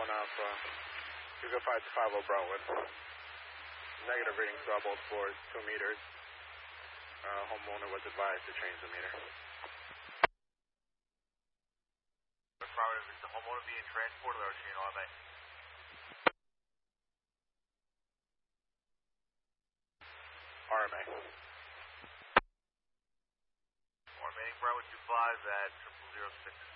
1 Alpha. You go 5 to 50 Brentwood. Negative readings on both floors, 2 meters. Homeowner was advised to change the meter. Is the homeowner being transported or is she in RMA? RMA. Remaining Brentwood 25 at 0006.